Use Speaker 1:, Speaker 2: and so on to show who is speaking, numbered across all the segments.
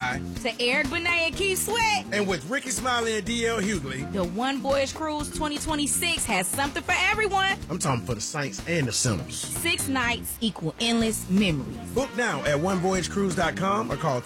Speaker 1: Ty.
Speaker 2: To Eric Benet and Keith Sweat.
Speaker 1: And with Ricky Smiley and D.L. Hughley.
Speaker 2: The One Voyage Cruise 2026 has something for everyone.
Speaker 1: I'm talking for the Saints and the Sinners.
Speaker 2: 6 nights equal endless memories.
Speaker 1: Book now at onevoyagecruise.com or call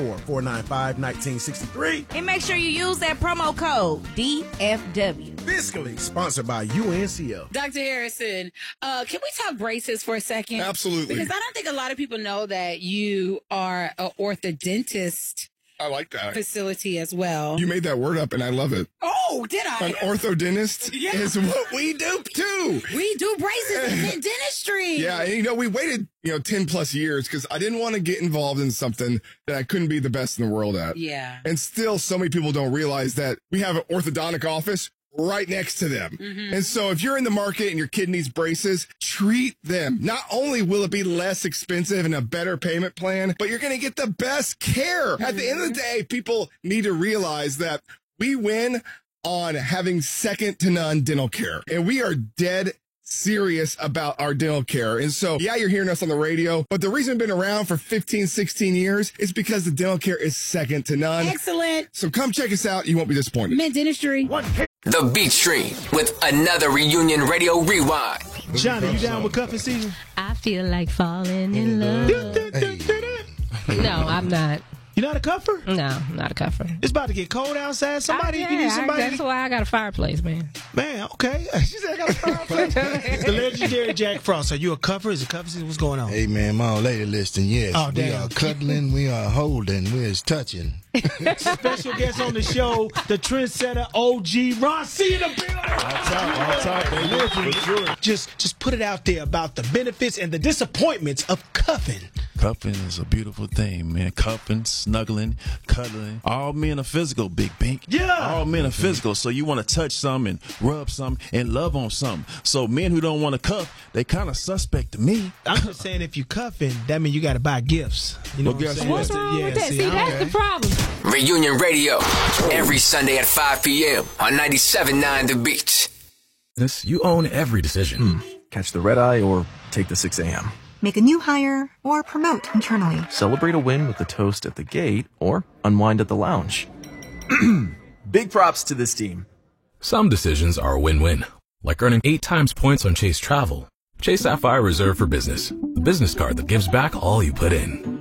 Speaker 1: 214-495-1963.
Speaker 2: And make sure you use that promo code DFW.
Speaker 1: Fiscally sponsored by UNCL.
Speaker 3: Dr. Harrison, can we talk braces for a second?
Speaker 4: Absolutely.
Speaker 3: Because I don't think a lot of people know that you are an orthodontist.
Speaker 4: I like that.
Speaker 3: Facility as well.
Speaker 4: You made that word up, and I love it.
Speaker 3: Oh, did I?
Speaker 4: An orthodontist is what we do, too.
Speaker 3: We do braces in dentistry.
Speaker 4: Yeah, and, we waited, 10 plus years because I didn't want to get involved in something that I couldn't be the best in the world at.
Speaker 3: Yeah.
Speaker 4: And still, so many people don't realize that we have an orthodontic office right next to them. Mm-hmm. And so if you're in the market and your kid needs braces, treat them. Not only will it be less expensive and a better payment plan, but you're going to get the best care. Mm-hmm. At the end of the day, people need to realize that we win on having second to none dental care. And we are dead serious about our dental care. And so, yeah, you're hearing us on the radio, but the reason we've been around for 15, 16 years is because the dental care is second to none.
Speaker 3: Excellent.
Speaker 4: So come check us out. You won't be disappointed.
Speaker 3: Mint Dentistry.
Speaker 5: The Beat Stream with another Reunion Radio Rewind.
Speaker 1: Johnny, you down with cuffing season?
Speaker 6: I feel like falling in love. No, I'm not.
Speaker 1: You not a cuffer?
Speaker 6: No, I'm not a cuffer.
Speaker 1: It's about to get cold outside. Somebody, you need somebody.
Speaker 6: That's why I got a fireplace, man.
Speaker 1: Man, okay. She said I got a fireplace. The legendary Jack Frost. Are you a cuffer? Is it cuffing season? What's going on?
Speaker 7: Hey, man, my old lady listening, yes.
Speaker 1: Oh, damn.
Speaker 7: We are cuddling, we are holding, we is touching.
Speaker 1: Special guest on the show, the trendsetter OG Ron C in the building.
Speaker 7: On top, baby. For sure.
Speaker 1: Just put it out there about the benefits and the disappointments of cuffing.
Speaker 8: Cuffing is a beautiful thing, man. Cuffing, snuggling, cuddling. All men are physical, Big Pink.
Speaker 1: Yeah.
Speaker 8: All men are physical. So you want to touch some and rub some and love on some. So men who don't want to cuff, they kind of suspect to me.
Speaker 1: I'm just saying if you cuffing, that means you got to buy gifts. You know
Speaker 8: Well, guess
Speaker 1: what?
Speaker 6: What's wrong with that? See, that's the problem.
Speaker 5: Reunion Radio, every Sunday at 5 p.m. on 97.9 The Beat.
Speaker 9: You own every decision. Catch the red eye or take the 6 a.m.
Speaker 10: Make a new hire or promote internally.
Speaker 9: Celebrate a win with a toast at the gate or unwind at the lounge. Big props to this team.
Speaker 11: Some decisions are a win-win, like earning 8 times points on Chase Travel. Chase Sapphire Reserve for Business, the business card that gives back all you put in.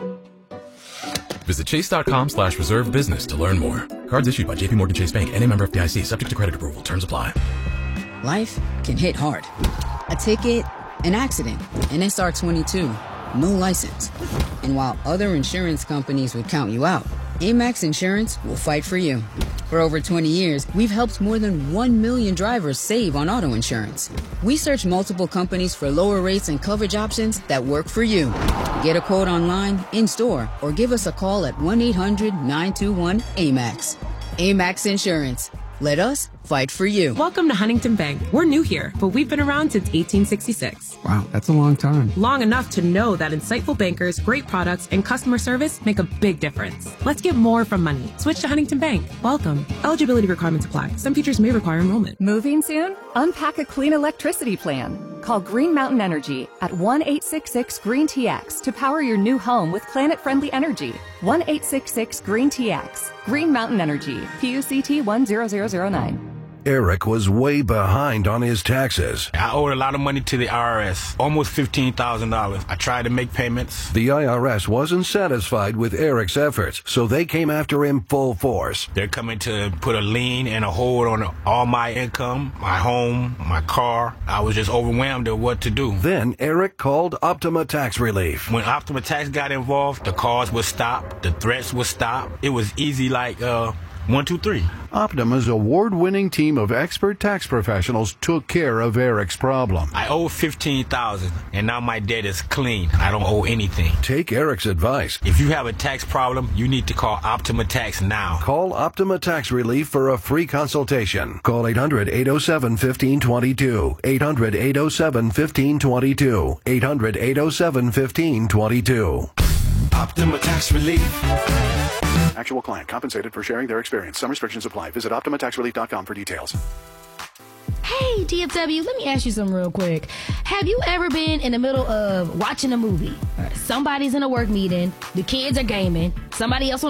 Speaker 11: Visit chase.com/reserve business to learn more. Cards issued by JPMorgan Chase Bank and a member of FDIC, subject to credit approval. Terms apply.
Speaker 12: Life can hit hard. A ticket, an accident, an SR22, no license. And while other insurance companies would count you out, Amex Insurance will fight for you. For over 20 years, we've helped more than 1 million drivers save on auto insurance. We search multiple companies for lower rates and coverage options that work for you. Get a quote online, in-store, or give us a call at 1-800-921-AMEX. Amex Insurance. Let us fight for you.
Speaker 13: Welcome to Huntington Bank. We're new here, but we've been around since 1866.
Speaker 14: Wow, that's a long time.
Speaker 13: Long enough to know that insightful bankers, great products, and customer service make a big difference. Let's get more from money. Switch to Huntington Bank. Welcome. Eligibility requirements apply. Some features may require enrollment.
Speaker 15: Moving soon? Unpack a clean electricity plan. Call Green Mountain Energy at 1-866-GREEN-TX to power your new home with planet-friendly energy. 1-866-GREEN-TX. Green Mountain Energy. PUCT 10009.
Speaker 16: Eric was way behind on his taxes.
Speaker 17: I owed a lot of money to the IRS, almost $15,000. I tried to make payments.
Speaker 16: The IRS wasn't satisfied with Eric's efforts, so they came after him full force.
Speaker 17: They're coming to put a lien and a hold on all my income, my home, my car. I was just overwhelmed at what to do.
Speaker 16: Then Eric called Optima Tax Relief.
Speaker 17: When Optima Tax got involved, the calls would stop, the threats would stop. It was easy like 1, 2, 3.
Speaker 16: Optima's award-winning team of expert tax professionals took care of Eric's problem.
Speaker 17: I owe $15,000, and now my debt is clean. I don't owe anything.
Speaker 16: Take Eric's advice.
Speaker 17: If you have a tax problem, you need to call Optima Tax now.
Speaker 16: Call Optima Tax Relief for a free consultation. Call 800-807-1522. 800-807-1522. 800-807-1522.
Speaker 18: Optima Tax Relief.
Speaker 19: Actual client compensated for sharing their experience. Some restrictions apply. Visit OptimaTaxRelief.com for details.
Speaker 20: Hey, DFW, let me ask you something real quick. Have you ever been in the middle of watching a movie? Somebody's in a work meeting, the kids are gaming, somebody else on